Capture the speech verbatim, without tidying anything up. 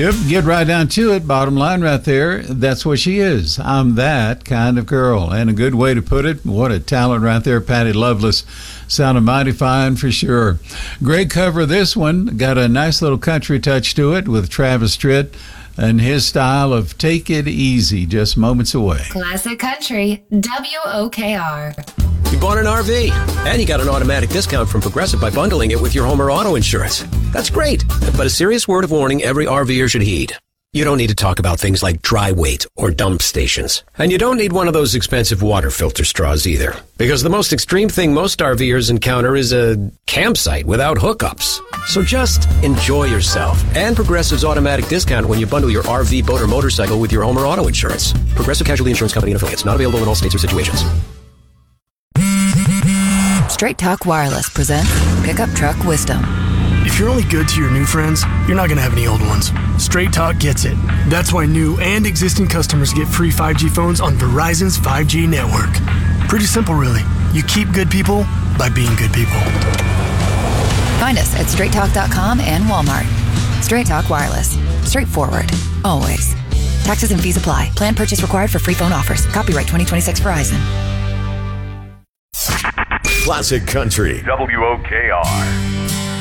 Yep, get right down to it. Bottom line right there, that's what she is. I'm that kind of girl. And a good way to put it, what a talent right there. Patty Loveless sounded mighty fine for sure. Great cover, this one. Got a nice little country touch to it with Travis Tritt and his style of Take It Easy, just moments away. Classic Country, W O K R. You bought an R V, and you got an automatic discount from Progressive by bundling it with your home or auto insurance. That's great, but a serious word of warning every RVer should heed. You don't need to talk about things like dry weight or dump stations. And you don't need one of those expensive water filter straws either. Because the most extreme thing most RVers encounter is a campsite without hookups. So just enjoy yourself and Progressive's automatic discount when you bundle your R V, boat, or motorcycle with your home or auto insurance. Progressive Casualty Insurance Company and affiliates. Not available in all states or situations. Straight Talk Wireless presents Pickup Truck Wisdom. If you're only good to your new friends, you're not going to have any old ones. Straight Talk gets it. That's why new and existing customers get free five G phones on Verizon's five G network. Pretty simple, really. You keep good people by being good people. Find us at straight talk dot com and Walmart. Straight Talk Wireless. Straightforward. Always. Taxes and fees apply. Plan purchase required for free phone offers. Copyright twenty twenty-six Verizon. Classic Country. W O K R.